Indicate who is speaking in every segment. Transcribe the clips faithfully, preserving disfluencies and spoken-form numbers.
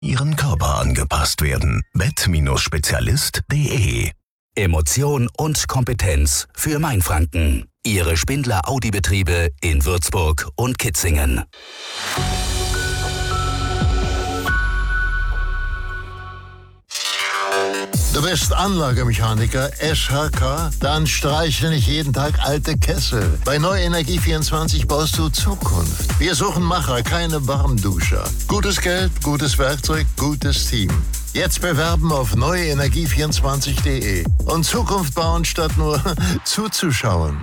Speaker 1: Ihren Körper angepasst werden. bett Spezialist punkt de
Speaker 2: Emotion und Kompetenz für Mainfranken. Ihre Spindler Audi-Betriebe in Würzburg und Kitzingen.
Speaker 3: Du bist Anlagemechaniker, S H K? Dann streiche nicht jeden Tag alte Kessel. Bei Neue Energie vierundzwanzig baust du Zukunft. Wir suchen Macher, keine Warmduscher. Gutes Geld, gutes Werkzeug, gutes Team. Jetzt bewerben auf neue energie vierundzwanzig punkt de und Zukunft bauen statt nur zuzuschauen.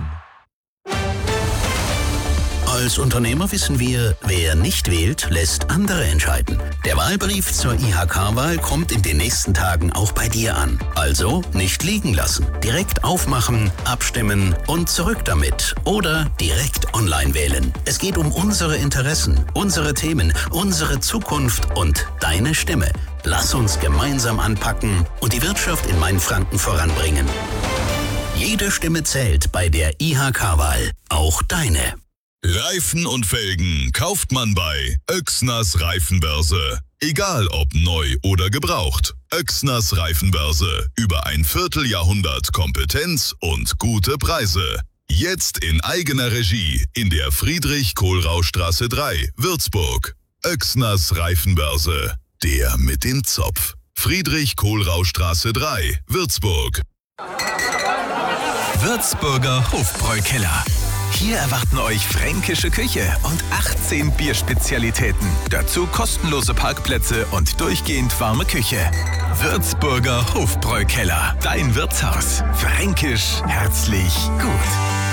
Speaker 1: Als Unternehmer wissen wir, wer nicht wählt, lässt andere entscheiden. Der Wahlbrief zur I H K-Wahl kommt in den nächsten Tagen auch bei dir an. Also nicht liegen lassen. Direkt aufmachen, abstimmen und zurück damit. Oder direkt online wählen. Es geht um unsere Interessen, unsere Themen, unsere Zukunft und deine Stimme. Lass uns gemeinsam anpacken und die Wirtschaft in Mainfranken voranbringen. Jede Stimme zählt bei der I H K-Wahl. Auch deine.
Speaker 4: Reifen und Felgen kauft man bei Oechsners Reifenbörse. Egal ob neu oder gebraucht. Oechsners Reifenbörse. Über ein Vierteljahrhundert Kompetenz und gute Preise. Jetzt in eigener Regie in der Friedrich-Kohlrausch-Straße drei, Würzburg. Oechsners Reifenbörse. Der mit dem Zopf. Friedrich-Kohlrausch-Straße drei, Würzburg.
Speaker 5: Würzburger Hofbräukeller. Hier erwarten euch fränkische Küche und achtzehn Bierspezialitäten. Dazu kostenlose Parkplätze und durchgehend warme Küche. Würzburger Hofbräukeller. Dein Wirtshaus. Fränkisch, herzlich, gut.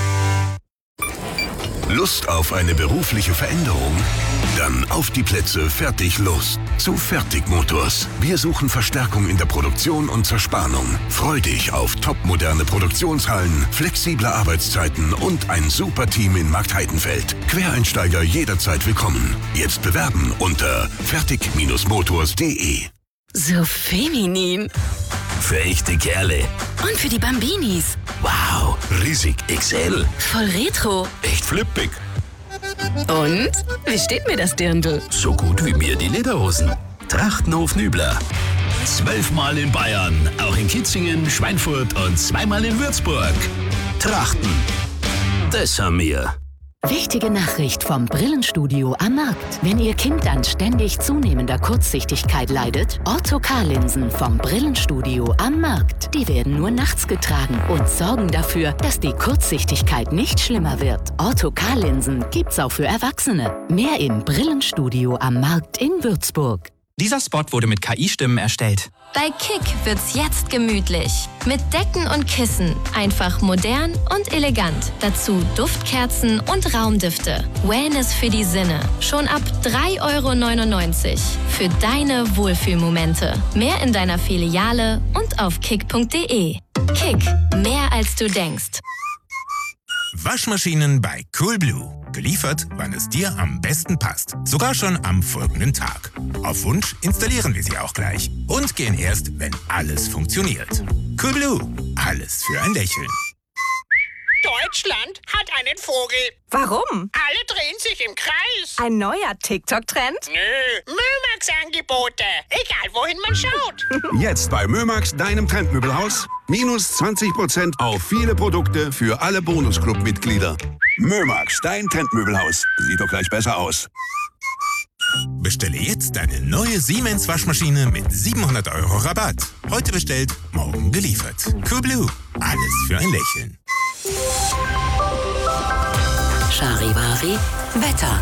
Speaker 6: Lust auf eine berufliche Veränderung? Dann auf die Plätze, fertig, los. Zu Fertigmotors. Wir suchen Verstärkung in der Produktion und Zerspannung. Freu dich auf topmoderne Produktionshallen, flexible Arbeitszeiten und ein super Team in Marktheidenfeld. Quereinsteiger jederzeit willkommen. Jetzt bewerben unter fertig Motors punkt de.
Speaker 7: So feminin.
Speaker 1: Für echte Kerle.
Speaker 7: Und für die Bambinis.
Speaker 1: Wow, riesig X L.
Speaker 7: Voll retro.
Speaker 1: Echt flippig.
Speaker 7: Und? Wie steht mir das Dirndl?
Speaker 1: So gut wie mir die Lederhosen. Trachtenhof Nübler. Zwölfmal in Bayern, auch in Kitzingen, Schweinfurt und zweimal in Würzburg. Trachten. Das haben wir.
Speaker 8: Wichtige Nachricht vom Brillenstudio am Markt. Wenn Ihr Kind an ständig zunehmender Kurzsichtigkeit leidet, Ortho-K-Linsen vom Brillenstudio am Markt. Die werden nur nachts getragen und sorgen dafür, dass die Kurzsichtigkeit nicht schlimmer wird. Ortho-K-Linsen gibt's auch für Erwachsene. Mehr im Brillenstudio am Markt in Würzburg.
Speaker 9: Dieser Spot wurde mit K I-Stimmen erstellt.
Speaker 10: Bei Kick wird's jetzt gemütlich. Mit Decken und Kissen. Einfach modern und elegant. Dazu Duftkerzen und Raumdüfte. Wellness für die Sinne. Schon ab drei Euro neunundneunzig. Für deine Wohlfühlmomente. Mehr in deiner Filiale und auf kick punkt de. Kick. Mehr als du denkst.
Speaker 11: Waschmaschinen bei Coolblue. Geliefert, wann es dir am besten passt. Sogar schon am folgenden Tag. Auf Wunsch installieren wir sie auch gleich. Und gehen erst, wenn alles funktioniert. Coolblue. Alles für ein Lächeln.
Speaker 12: Deutschland hat einen Vogel.
Speaker 13: Warum?
Speaker 12: Alle drehen sich im Kreis.
Speaker 13: Ein neuer TikTok-Trend?
Speaker 12: Nö, Mömax-Angebote. Egal, wohin man schaut.
Speaker 14: Jetzt bei Mömax, deinem Trendmöbelhaus. Minus zwanzig Prozent auf viele Produkte für alle Bonusclub-Mitglieder. Mömax, dein Trendmöbelhaus. Sieht doch gleich besser aus.
Speaker 11: Bestelle jetzt deine neue Siemens-Waschmaschine mit siebenhundert Euro Rabatt. Heute bestellt, morgen geliefert. Coolblue. Alles für ein Lächeln.
Speaker 8: Charivari Wetter.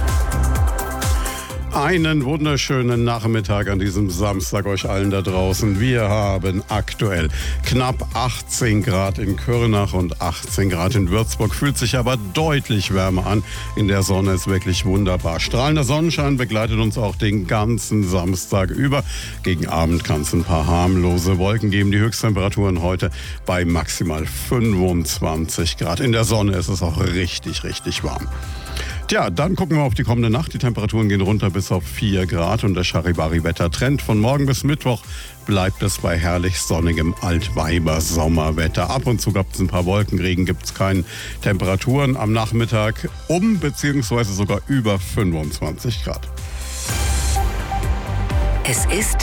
Speaker 15: Einen wunderschönen Nachmittag an diesem Samstag euch allen da draußen. Wir haben aktuell knapp achtzehn Grad in Kürnach und achtzehn Grad in Würzburg. Fühlt sich aber deutlich wärmer an. In der Sonne ist wirklich wunderbar. Strahlender Sonnenschein begleitet uns auch den ganzen Samstag über. Gegen Abend kann es ein paar harmlose Wolken geben. Die Höchsttemperaturen heute bei maximal fünfundzwanzig Grad. In der Sonne ist es auch richtig, richtig warm. Tja, dann gucken wir auf die kommende Nacht. Die Temperaturen gehen runter bis auf vier Grad und der Charivari-Wettertrend. Von morgen bis Mittwoch bleibt es bei herrlich sonnigem Altweiber-Sommerwetter. Ab und zu gab es ein paar Wolkenregen, gibt es keine Temperaturen. Am Nachmittag um bzw. sogar über fünfundzwanzig Grad.
Speaker 8: Es ist